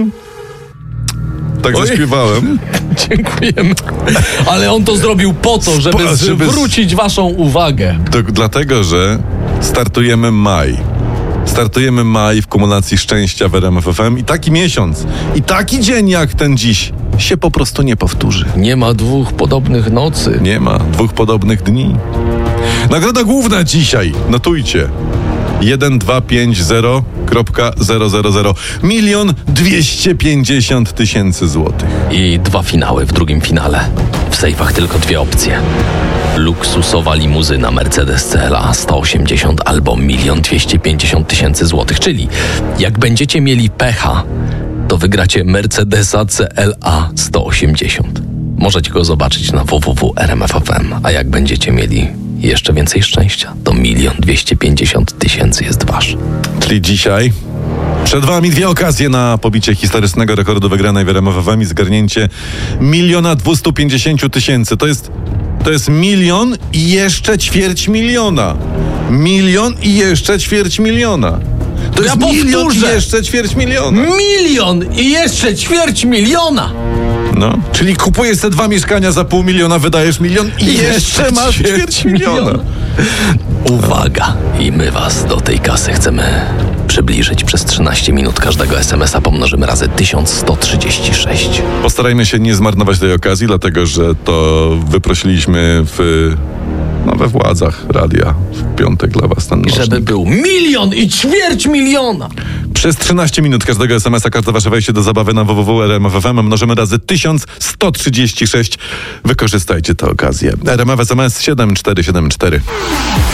Tak zaśpiewałem. Dziękujemy. Ale on to zrobił po to, żeby zwrócić waszą uwagę. Dlatego, że startujemy maj. Startujemy maj w kumulacji szczęścia w RMF FM i taki miesiąc, i taki dzień jak ten dziś się po prostu nie powtórzy. Nie ma dwóch podobnych nocy. Nie ma dwóch podobnych dni. Nagroda główna dzisiaj, notujcie. 1250,000 1 250 000 złotych. I 2 finały w drugim finale. W sejfach tylko 2 opcje. Luksusowa limuzyna Mercedes CLA 180 albo 1 250 000 złotych. Czyli jak będziecie mieli pecha, to wygracie Mercedesa CLA 180. Możecie go zobaczyć na www.rmf.fm. A jak będziecie mieli jeszcze więcej szczęścia, to 1 250 000 jest wasz. Czyli dzisiaj przed wami 2 okazje na pobicie historycznego rekordu wygranej w RMF FM i zgarnięcie 1 250 000. To jest 1 000 000 i jeszcze 250 000. 1 000 000 i jeszcze 250 000. To jest 1 000 000 i jeszcze 250 000. 1 000 000 i jeszcze 250 000. No, czyli kupujesz te 2 mieszkania za 500 000, wydajesz 1 000 000 i jeszcze masz 250 000. Uwaga! I my was do tej kasy chcemy przybliżyć. Przez 13 minut każdego SMS-a pomnożymy razy 1136. Postarajmy się nie zmarnować tej okazji, dlatego że to wyprosiliśmy we władzach radia w piątek dla was ten nośnik. Żeby był 1 250 000. Przez 13 minut każdego SMS-a, każde wasze wejście do zabawy na www.rmf.fm mnożymy razy 1136. Wykorzystajcie tę okazję. RMF SMS 7474.